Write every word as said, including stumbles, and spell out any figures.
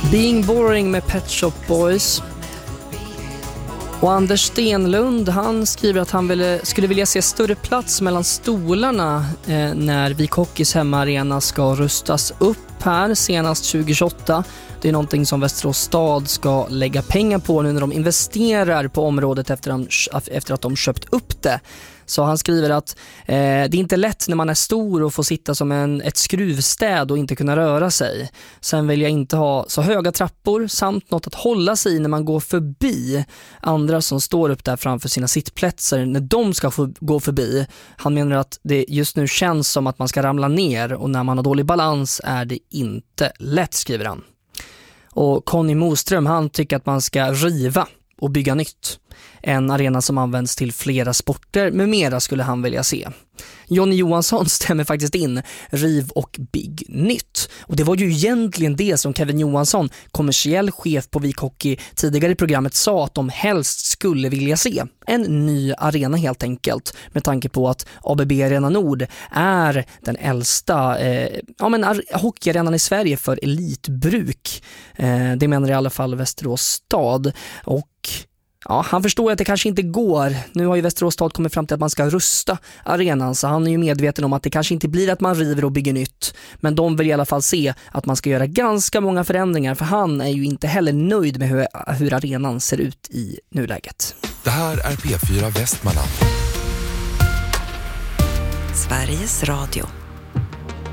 Being Boring med Pet Shop Boys. Och Anders Stenlund, han skriver att han ville, skulle vilja se större plats mellan stolarna eh, när Vik Hockeys hemmaarena ska rustas upp här senast tjugo tjugoåtta. Det är någonting som Västerås stad ska lägga pengar på nu när de investerar på området efter, en, efter att de köpt upp det. Så han skriver att eh, det är inte lätt när man är stor och får sitta som en, ett skruvstäd och inte kunna röra sig. Sen vill jag inte ha så höga trappor samt något att hålla sig i när man går förbi andra som står upp där framför sina sittplatser när de ska få gå förbi. Han menar att det just nu känns som att man ska ramla ner och när man har dålig balans är det inte lätt, skriver han. Och Conny Moström, han tycker att man ska riva och bygga nytt. En arena som används till flera sporter med mera skulle han vilja se. Jonny Johansson stämmer faktiskt in, riv och bygg nytt. Och det var ju egentligen det som Kevin Johansson, kommersiell chef på Vik Hockey, tidigare i programmet sa att de helst skulle vilja se. En ny arena helt enkelt, med tanke på att A B B Arena Nord är den äldsta eh, ja, men ar- hockeyarenan i Sverige för elitbruk. Eh, det menar i alla fall Västerås stad. Och ja, han förstår att det kanske inte går. Nu har ju Västerås stad kommit fram till att man ska rusta arenan, så han är ju medveten om att det kanske inte blir att man river och bygger nytt. Men de vill i alla fall se att man ska göra ganska många förändringar, för han är ju inte heller nöjd med hur, hur arenan ser ut i nuläget. Det här är P fyra Västmanland. Sveriges Radio.